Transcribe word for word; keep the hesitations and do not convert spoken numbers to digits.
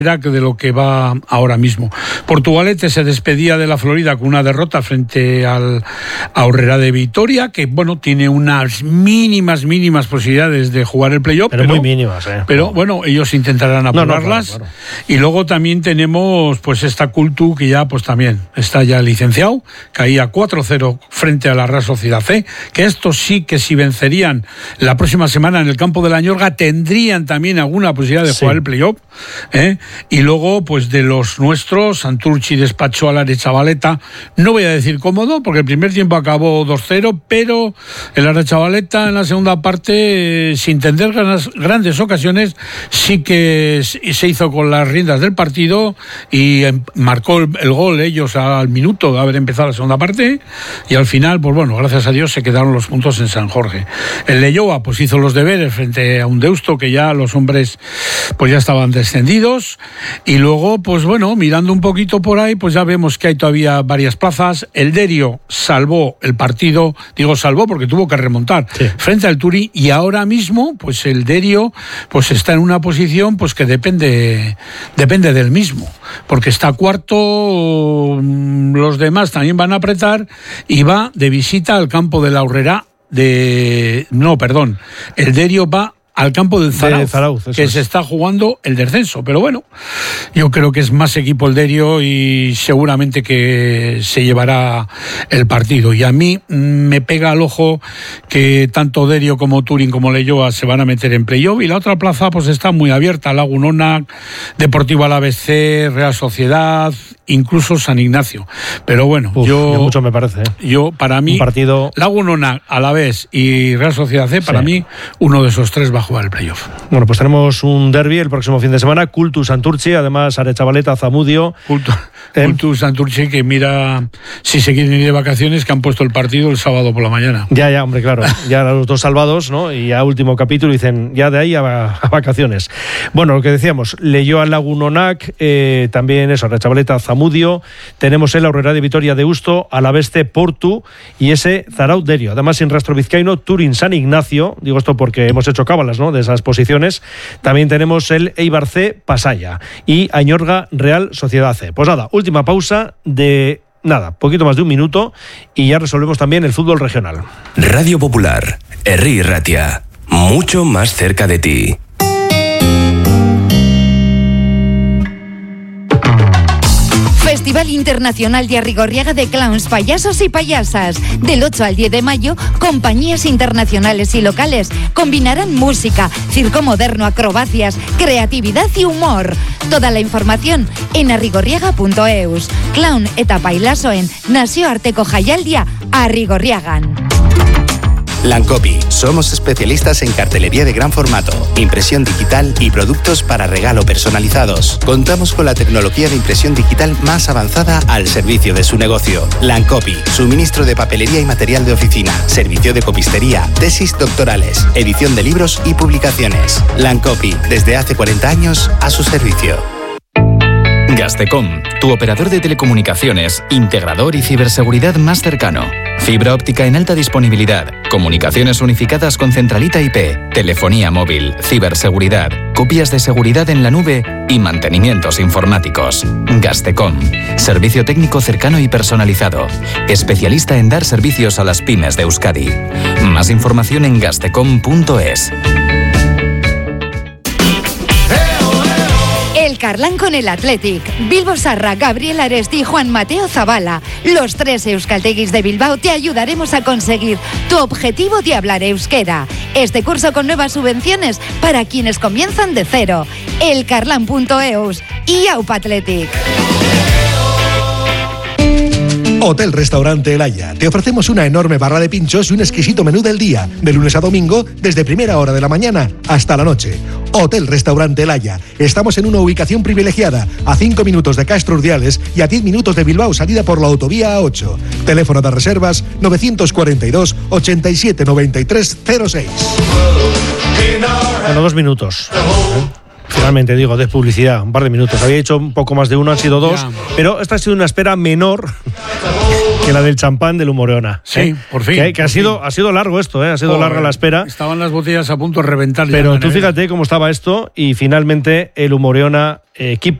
de lo que va ahora mismo. Portugalete se despedía de la Florida con una derrota frente al Aurrera de Vitoria, que bueno, tiene unas mínimas, mínimas posibilidades de jugar el playoff. Pero, pero muy mínimas, ¿eh? Pero bueno, ellos intentarán apurarlas. No, no, claro, claro. Y luego también tenemos pues esta Cultu, que ya pues también está ya licenciado, caía cuatro cero frente a la Real Sociedad C, que estos sí que si vencerían la próxima semana en el campo de la Ñorga tendrían también alguna posibilidad de sí. jugar el playoff, ¿eh? Y luego, pues de los nuestros, Santurchi despachó a la Arechavaleta, no voy a decir cómodo, porque el primer tiempo acabó dos cero, pero el Arechavaleta en la segunda parte, sin tener grandes, grandes ocasiones, sí que se hizo con las riendas del partido y marcó el, el gol ellos al minuto de haber empezado la segunda parte, y al final, pues bueno, gracias a Dios se quedaron los puntos en San Jorge. El Leioa pues hizo los deberes frente a un Deusto, que ya los hombres pues ya estaban descendidos. Y luego, pues bueno, mirando un poquito por ahí, pues ya vemos que hay todavía varias plazas. El Derio salvó el partido, digo salvó porque tuvo que remontar sí. frente al Turi, y ahora mismo, pues el Derio pues está en una posición pues que depende, depende del mismo, porque está cuarto, los demás también van a apretar, y va de visita al campo de la Aurrera de... No, perdón, el Derio va al campo del Zarauz, de Zarauz que es. se está jugando el descenso, pero bueno, yo creo que es más equipo el Derio y seguramente que se llevará el partido. Y a mí me pega al ojo que tanto Derio como Turín como Leioa se van a meter en playoff, y la otra plaza pues está muy abierta: Lagunona, Deportivo Alavés C, Real Sociedad, incluso San Ignacio. Pero bueno, Uf, yo mucho me parece, ¿eh? yo para mí un partido... Lagunona, Alavés y Real Sociedad C, para sí. mí uno de esos tres va a jugar el playoff. Bueno, pues tenemos un derbi el próximo fin de semana, Cultu Santurchi, además Arechavaleta Zamudio. Cultu, ¿Eh? Cultu Santurchi, que mira si se quieren ir de vacaciones, que han puesto el partido el sábado por la mañana. Ya, ya, hombre, claro, ya los dos salvados, ¿no? Y ya último capítulo dicen, ya de ahí a, a vacaciones. Bueno, lo que decíamos, Leioa Lagunonac, eh, también eso, Arechavaleta Zamudio, tenemos el Aurrera de Vitoria de Usto, Alavés C Portu y ese Zarauz Derio. Además, sin rastro vizcaíno, Turín San Ignacio, digo esto porque hemos hecho cábalas, ¿no?, de esas posiciones. También tenemos el Eibar C Pasaya y Añorga Real Sociedad C. Pues nada, última pausa de nada, poquito más de un minuto y ya resolvemos también el fútbol regional. Radio Popular, Herri Ratia, mucho más cerca de ti. Festival Internacional de Arrigorriaga de Clowns, Payasos y Payasas. Del ocho al diez de mayo, compañías internacionales y locales combinarán música, circo moderno, acrobacias, creatividad y humor. Toda la información en arrigorriaga punto eus. Clown eta pailasoen nazioarteko jaialdia Arrigorriagan. Lancopi, somos especialistas en cartelería de gran formato, impresión digital y productos para regalo personalizados. Contamos con la tecnología de impresión digital más avanzada al servicio de su negocio. Lancopi, suministro de papelería y material de oficina, servicio de copistería, tesis doctorales, edición de libros y publicaciones. Lancopi, desde hace cuarenta años a su servicio. Gastecom, tu operador de telecomunicaciones, integrador y ciberseguridad más cercano. Fibra óptica en alta disponibilidad, comunicaciones unificadas con centralita I P, telefonía móvil, ciberseguridad, copias de seguridad en la nube y mantenimientos informáticos. Gastecom, servicio técnico cercano y personalizado, especialista en dar servicios a las pymes de Euskadi. Más información en gastecom punto es. El Carlán con el Athletic. Bilbo Sarra, Gabriel Aresti y Juan Mateo Zabala. Los tres euskalteguis de Bilbao te ayudaremos a conseguir tu objetivo de hablar euskera. Este curso con nuevas subvenciones para quienes comienzan de cero. el carlán punto eus y Aupa Athletic. Hotel Restaurante El Haya. Te ofrecemos una enorme barra de pinchos y un exquisito menú del día, de lunes a domingo, desde primera hora de la mañana hasta la noche. Hotel Restaurante El Haya. Estamos en una ubicación privilegiada, a cinco minutos de Castro Urdiales y a diez minutos de Bilbao, salida por la autovía A ocho. Teléfono de reservas novecientos cuarenta y dos, ochenta y siete, noventa y tres, cero seis. Bueno, dos minutos. Finalmente, digo, de publicidad, un par de minutos. Había hecho un poco más de uno, han sido dos, ya. Pero esta ha sido una espera menor que la del champán del Humoreona. Sí, ¿eh? por fin. Que, que por ha, sido, fin. ha sido largo esto, ¿eh? Ha sido Joder, larga la espera. Estaban las botellas a punto de reventar. Pero tú fíjate cómo estaba esto y finalmente el Humoreona, equipo